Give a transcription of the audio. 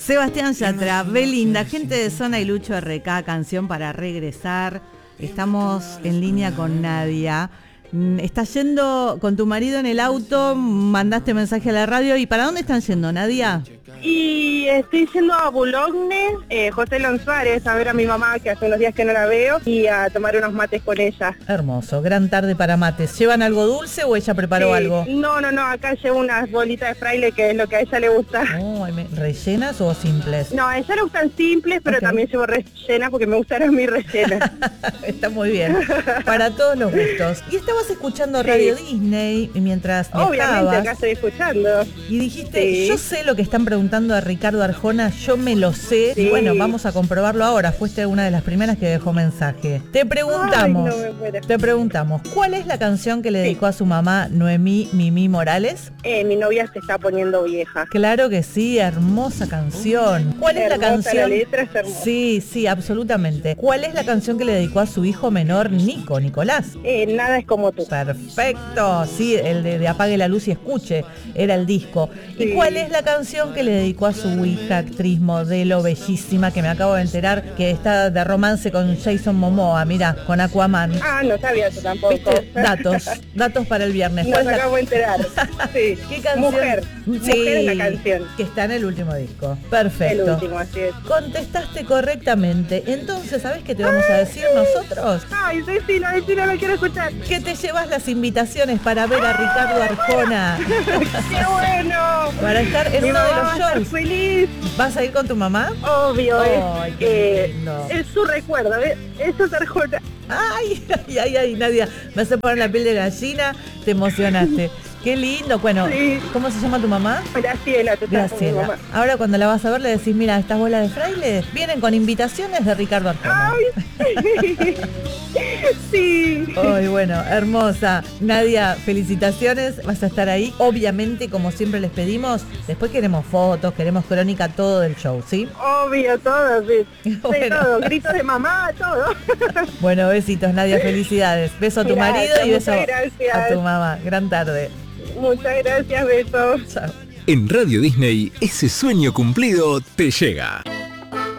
Sebastián Yatra, Belinda, gente de Zona y Lucho RK, canción para regresar. Estamos en línea con Nadia. ¿Estás yendo con tu marido en el auto? ¿Mandaste mensaje a la radio? ¿Y para dónde están yendo, Nadia? Y estoy yendo a Boulogne, José Lon Suárez, a ver a mi mamá, que hace unos días que no la veo, y a tomar unos mates con ella. Hermoso, gran tarde para mates. ¿Llevan algo dulce o ella preparó algo? No, acá llevo unas bolitas de fraile, que es lo que a ella le gusta. Oh, ¿rellenas o simples? No, a ella le gustan simples, pero también llevo rellenas porque me gustan a mí rellenas. Está muy bien, para todos los gustos. Y estabas escuchando Radio Disney mientras viajabas. Obviamente, acá estoy escuchando. Y dijiste, yo sé lo que están preguntando a Ricardo Arjona, yo me lo sé. Y bueno, vamos a comprobarlo ahora. Fuiste una de las primeras que dejó mensaje. Te preguntamos, ¿cuál es la canción que le dedicó a su mamá Noemí Mimi Morales? Mi novia se está poniendo vieja. Claro que sí, hermosa canción. ¿Cuál es la canción? La letra es hermosa. Sí, absolutamente. ¿Cuál es la canción que le dedicó a su hijo menor Nicolás? Nada es como tú. Perfecto, sí, el de Apague la luz y escuche, era el disco. ¿Y cuál es la canción que le dedicó a su hija, actriz, modelo, bellísima, que me acabo de enterar que está de romance con Jason Momoa, mira, con Aquaman? Ah, no sabía eso tampoco. ¿Viste? Datos para el viernes. Nos acabo de enterar. Sí. ¿Qué canción? Mujer es la canción. Que está en el último disco. Perfecto. El último, así es. Contestaste correctamente. Entonces, ¿sabés qué te vamos a decir nosotros? Ay, decilo, lo quiero escuchar. Que te llevas las invitaciones para ver a Ricardo Arjona. ¡Qué bueno! Para estar en uno de los shows. Feliz. ¿Vas a ir con tu mamá? Obvio, Ay, qué lindo. Es su recuerdo, eso es Arjona. Ay, Nadia, me hace poner la piel de gallina, te emocionaste. Qué lindo. Bueno, ¿cómo se llama tu mamá? Graciela. Graciela. Ahora cuando la vas a ver le decís, mira, estas bolas de fraile vienen con invitaciones de Ricardo Arjona. Ay, sí. Ay, bueno, hermosa. Nadia, felicitaciones, vas a estar ahí. Obviamente, como siempre les pedimos, después queremos fotos, queremos crónica, todo del show, ¿sí? Obvio, todo, sí. Bueno. Todo, gritos de mamá, todo. Bueno, besitos, Nadia, felicidades. Beso a tu marido y beso a tu mamá. Gran tarde. Muchas gracias, besos. Chao. En Radio Disney, ese sueño cumplido te llega.